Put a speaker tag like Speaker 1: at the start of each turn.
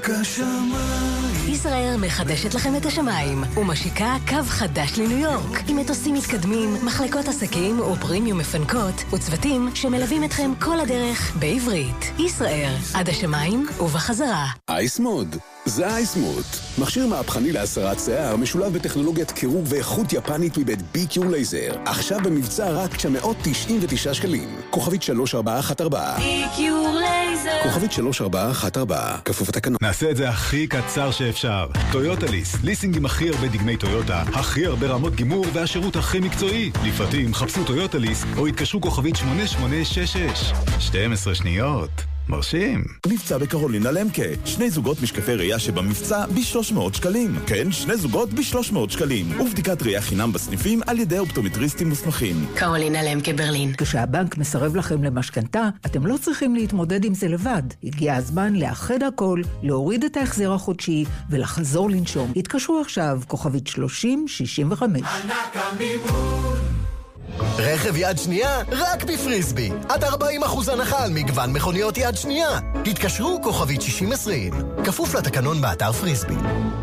Speaker 1: ישראל מחדשת לכם את השמיים ומשיקה קו חדש לניו יורק עם מטוסים מתקדמים, מחלקות עסקים ופרימיום מפנקות וצוותים שמלווים אתכם כל הדרך בעברית. ישראל, עד השמיים ובחזרה.
Speaker 2: אייסמוד זה אייסמוד, מכשיר מהפכני להסרת שיער משולב בטכנולוגיית קירור ואיכות יפנית מבית BQ לייזר. עכשיו במבצע רק 999 שקלים. כוכבית 3414.
Speaker 1: BQ לייזר.
Speaker 2: כוכבית 3414. כפוף התקנון.
Speaker 3: נעשה את זה הכי קצר שאפשר. טויוטה ליס. ליסינג עם הכי הרבה דגמי טויוטה, הכי הרבה רמות גימור והשירות הכי מקצועי. לפרטים חפשו טויוטה ליס או התקשרו כוכבית 8866. 12 שניות. מרשים.
Speaker 4: מבצע בקרולינה למקה. 2 זוגות משקפי ראייה שבמבצע ב-300 שקלים. כן, 2 זוגות ב-300 שקלים. ובדיקת ראייה חינם בסניפים על ידי אופטומטריסטים מוסמכים.
Speaker 1: קרולינה למקה ברלין.
Speaker 5: כשהבנק מסרב לכם למשכנתה, אתם לא צריכים להתמודד עם זה לבד. הגיע הזמן לאחד הכל, להוריד את ההחזר החודשי ולחזור לנשום. התקשרו עכשיו, כוכבית 3065.
Speaker 6: ענק המימון. רכב יד שנייה רק בפריסבי. עד 40% הנחה על מגוון מכוניות יד שנייה. התקשרו כוכבית 6020. כפוף לתקנון באתר פריסבי.